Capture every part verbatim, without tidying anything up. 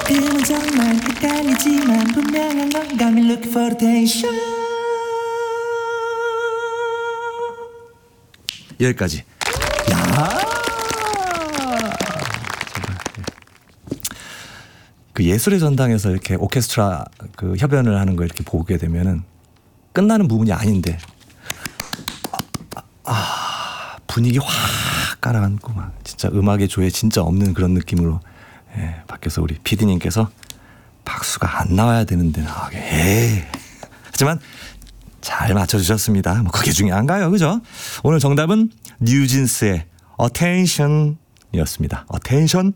가끔은 정말 헷갈리지만 분명한 건 Got me looking for attention. 여기까지. 야, 그 예술의 전당에서 이렇게 오케스트라 그 협연을 하는 거 이렇게 보게 되면은 끝나는 부분이 아닌데 아, 아 분위기 확 깔아앉고 막 진짜 음악의 조에 진짜 없는 그런 느낌으로 예, 밖에서 우리 피디님께서 박수가 안 나와야 되는데 나오게. 에이. 하지만 잘 맞춰주셨습니다. 뭐 그게 중요한가요, 그죠? 오늘 정답은 뉴진스의 Attention이었습니다. Attention.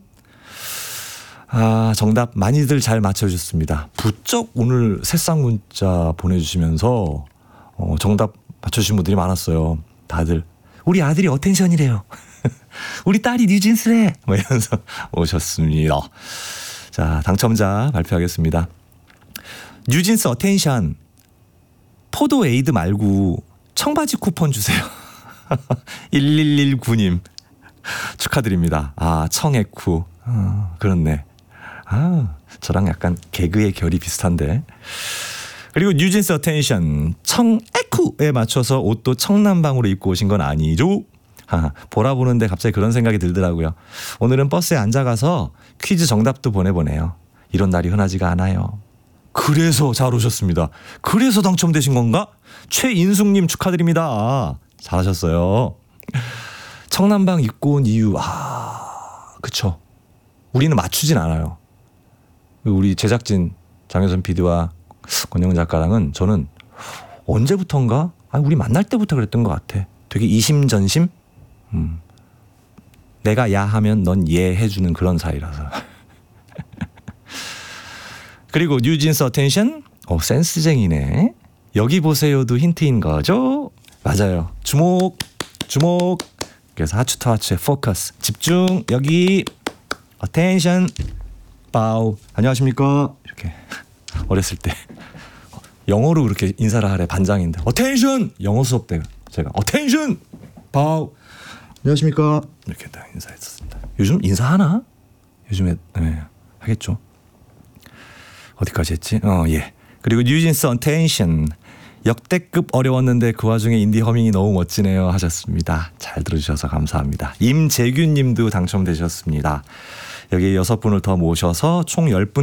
아, 정답 많이들 잘 맞춰주셨습니다. 부쩍 오늘 새싹 문자 보내주시면서 어, 정답 맞춰주신 분들이 많았어요. 다들 우리 아들이 어텐션이래요. 우리 딸이 뉴진스래. 뭐 이러면서 오셨습니다. 자, 당첨자 발표하겠습니다. 뉴진스 어텐션 포도 에이드 말고 청바지 쿠폰 주세요. 일일일구 님 축하드립니다. 아, 청에쿠. 어, 그렇네. 아, 저랑 약간 개그의 결이 비슷한데. 그리고 뉴진스 어텐션 청에쿠에 맞춰서 옷도 청남방으로 입고 오신 건 아니죠? 아, 보라 보는데 갑자기 그런 생각이 들더라고요. 오늘은 버스에 앉아가서 퀴즈 정답도 보내보네요. 이런 날이 흔하지가 않아요. 그래서 잘 오셨습니다. 그래서 당첨되신 건가? 최인숙님 축하드립니다. 아, 잘하셨어요. 청남방 입고 온 이유. 아, 그쵸. 우리는 맞추진 않아요. 우리 제작진 장효선 피디와 권영은 작가랑은 저는 언제부턴가? 아니, 우리 만날 때부터 그랬던 것 같아. 되게 이심전심? 음. 내가 야 하면 넌 예 해주는 그런 사이라서. 그리고 뉴진스 어텐션. 오, 센스쟁이네. 여기 보세요도 힌트인 거죠? 맞아요. 주목 주목. 그래서 하추터 하추의 포커스. 집중. 여기 어텐션. 바우. 안녕하십니까. 이렇게 어렸을 때 영어로 그렇게 인사를 하래. 반장인데 어텐션. 영어 수업 때 제가 어텐션. 바우. 안녕하십니까. 이렇게 딱 인사했었습니다. 요즘 인사하나? 요즘에 네, 하겠죠. 어디까지 했지? 어, 예. 그리고 뉴진스 어텐션. 역대급 어려웠는데 그 와중에 인디 허밍이 너무 멋지네요 하셨습니다. 잘 들어주셔서 감사합니다. 임재균 님도 당첨되셨습니다. 여기 여섯 분을 더 모셔서 총 열 분